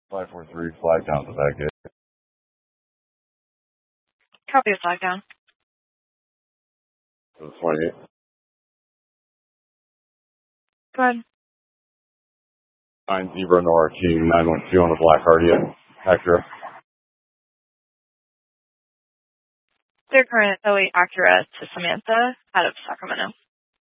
543, flag down to the back gate. Copy of flag down. To the 28. Go ahead. 9 Zebra Nora King 912 on the Black Hardy. Acura. Their current 08 Acura to Samantha out of Sacramento.